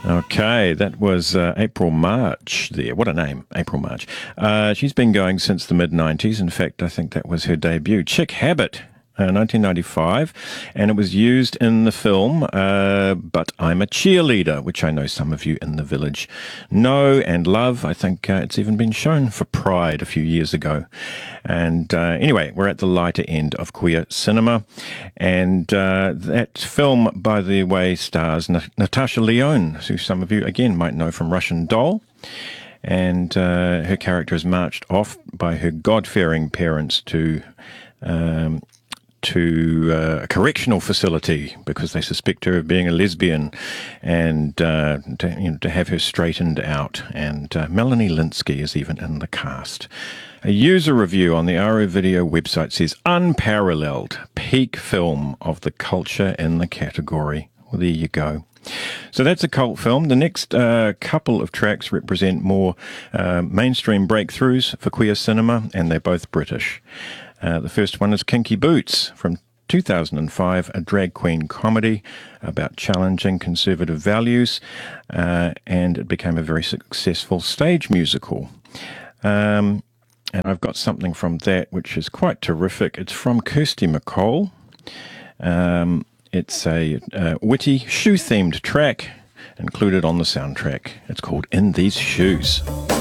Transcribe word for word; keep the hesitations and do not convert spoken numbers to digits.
Okay, that was uh, April March there. What a name, April March. Uh, she's been going since the mid nineties. In fact, I think that was her debut. Chick Habit, uh, nineteen ninety-five, and it was used in the film uh, But I'm a Cheerleader, which I know some of you in the village know and love. I think uh, it's even been shown for Pride a few years ago. And uh, anyway, we're at the lighter end of queer cinema. And uh, that film, by the way, stars Na- Natasha Lyonne, who some of you, again, might know from Russian Doll. And uh, her character is marched off by her God-fearing parents to um, to uh, a correctional facility because they suspect her of being a lesbian, and uh, to, you know, to have her straightened out. And uh, Melanie Linsky is even in the cast. A user review on the Aru Video website says, unparalleled, peak film of the culture in the category. Well, there you go. So that's a cult film. The next uh, couple of tracks represent more uh, mainstream breakthroughs for queer cinema, and they're both British. Uh, the first one is Kinky Boots from two thousand five, a drag queen comedy about challenging conservative values, uh, and it became a very successful stage musical. Um, and I've got something from that which is quite terrific. It's from Kirsty MacColl. Um, it's a uh, witty shoe-themed track included on the soundtrack. It's called In These Shoes.